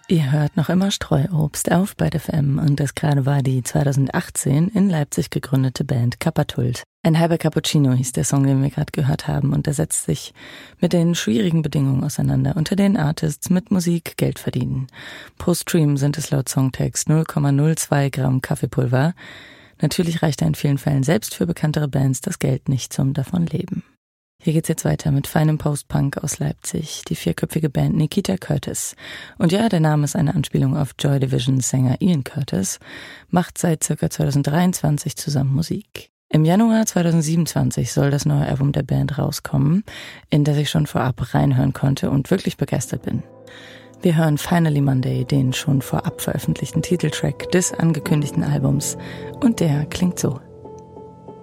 Ihr hört noch immer Streuobst auf bei der FM und das gerade war die 2018 in Leipzig gegründete Band Kapatult. Ein halber Cappuccino hieß der Song, den wir gerade gehört haben, und der setzt sich mit den schwierigen Bedingungen auseinander, unter denen Artists mit Musik Geld verdienen. Pro Stream sind es laut Songtext 0,02 Gramm Kaffeepulver. Natürlich reicht in vielen Fällen selbst für bekanntere Bands das Geld nicht zum Davonleben. Hier geht's jetzt weiter mit feinem Post-Punk aus Leipzig, die vierköpfige Band Nikita Curtis. Und ja, der Name ist eine Anspielung auf Joy Divisions Sänger Ian Curtis, macht seit ca. 2023 zusammen Musik. Im Januar 2027 soll das neue Album der Band rauskommen, in das ich schon vorab reinhören konnte und wirklich begeistert bin. Wir hören Finally Monday, den schon vorab veröffentlichten Titeltrack des angekündigten Albums, und der klingt so.